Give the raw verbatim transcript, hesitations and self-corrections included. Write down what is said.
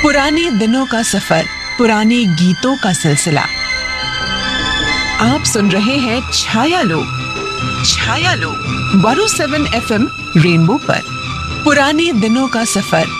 पुराने दिनों का सफर, पुराने गीतों का सिलसिला। आप सुन रहे हैं छाया लोग। छाया लोग one O seven F M rainbow पर। पुराने दिनों का सफर,